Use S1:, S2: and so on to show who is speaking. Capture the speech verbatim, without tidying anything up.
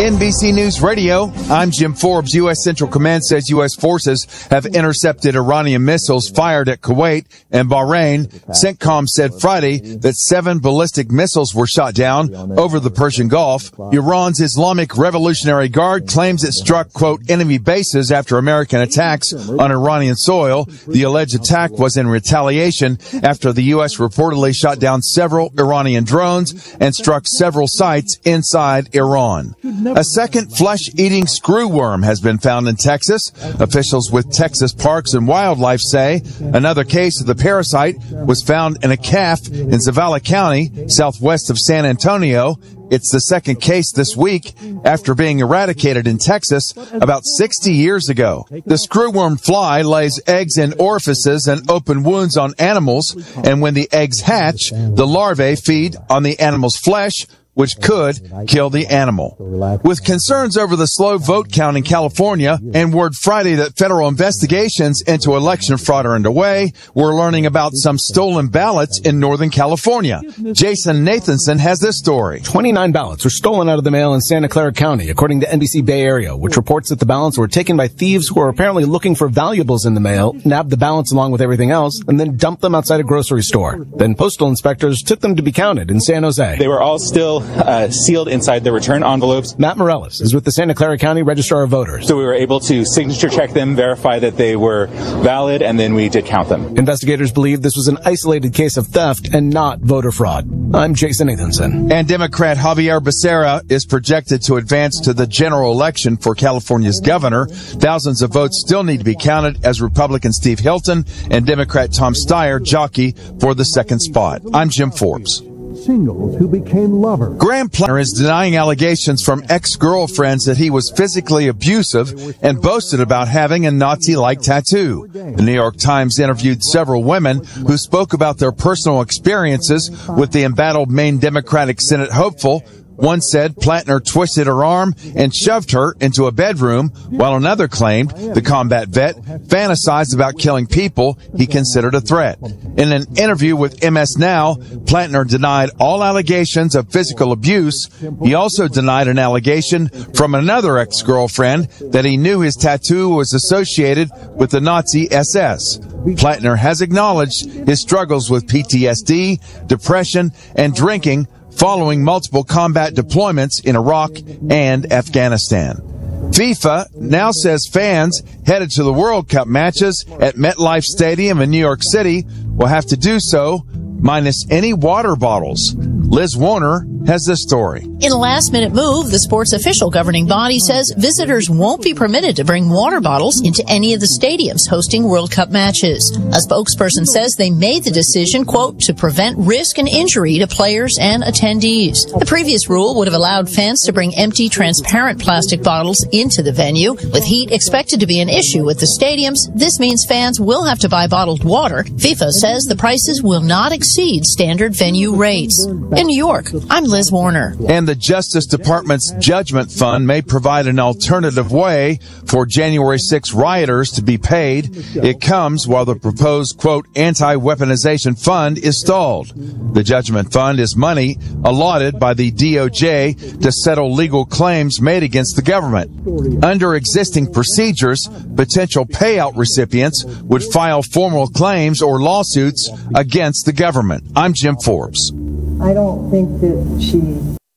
S1: N B C News Radio, I'm Jim Forbes. U S. Central Command says U S forces have intercepted Iranian missiles fired at Kuwait and Bahrain. CENTCOM said Friday that seven ballistic missiles were shot down over the Persian Gulf. Iran's Islamic Revolutionary Guard claims it struck, quote, enemy bases after American attacks on Iranian soil. The alleged attack was in retaliation after the U S reportedly shot down several Iranian drones and struck several sites inside Iran. A second flesh-eating screwworm has been found in Texas. Officials with Texas Parks and Wildlife say another case of the parasite was found in a calf in Zavala County, southwest of San Antonio. It's the second case this week after being eradicated in Texas about sixty years ago. The screwworm fly lays eggs in orifices and open wounds on animals, and when the eggs hatch, the larvae feed on the animal's flesh, which could kill the animal. With concerns over the slow vote count in California and word Friday that federal investigations into election fraud are underway, we're learning about some stolen ballots in Northern California. Jason Nathanson has this story.
S2: twenty-nine ballots were stolen out of the mail in Santa Clara County, according to N B C Bay Area, which reports that the ballots were taken by thieves who were apparently looking for valuables in the mail, nabbed the ballots along with everything else, and then dumped them outside a grocery store. Then postal inspectors took them to be counted in San Jose.
S3: They were all still Uh, sealed inside the return envelopes.
S2: Matt Morales is with the Santa Clara County Registrar of Voters.
S3: So we were able to signature check them, verify that they were valid, and then we did count them.
S2: Investigators believe this was an isolated case of theft and not voter fraud. I'm Jason Nathanson.
S1: And Democrat Javier Becerra is projected to advance to the general election for California's governor. Thousands of votes still need to be counted as Republican Steve Hilton and Democrat Tom Steyer jockey for the second spot. I'm Jim Forbes.
S4: Singles who became lovers.
S1: Graham Planner is denying allegations from ex-girlfriends that he was physically abusive and boasted about having a Nazi-like tattoo. The New York Times interviewed several women who spoke about their personal experiences with the embattled Maine Democratic Senate hopeful. One said Plantner twisted her arm and shoved her into a bedroom, while another claimed the combat vet fantasized about killing people he considered a threat. In an interview with M S Now, Plantner denied all allegations of physical abuse. He also denied an allegation from another ex-girlfriend that he knew his tattoo was associated with the Nazi S S. Plantner has acknowledged his struggles with P T S D, depression, and drinking following multiple combat deployments in Iraq and Afghanistan. FIFA now says fans headed to the World Cup matches at MetLife Stadium in New York City will have to do so minus any water bottles. Liz Warner has this story.
S5: In a last-minute move, the sport's official governing body says visitors won't be permitted to bring water bottles into any of the stadiums hosting World Cup matches. A spokesperson says they made the decision, quote, to prevent risk and injury to players and attendees. The previous rule would have allowed fans to bring empty, transparent plastic bottles into the venue. With heat expected to be an issue with the stadiums, this means fans will have to buy bottled water. FIFA says the prices will not exceed standard venue rates. In New York, I'm Liz Warner.
S1: And the Justice Department's Judgment Fund may provide an alternative way for January sixth rioters to be paid. It comes while the proposed, quote, anti-weaponization fund is stalled. The Judgment Fund is money allotted by the D O J to settle legal claims made against the government. Under existing procedures, potential payout recipients would file formal claims or lawsuits against the government. I'm Jim Forbes.
S6: I don't think that she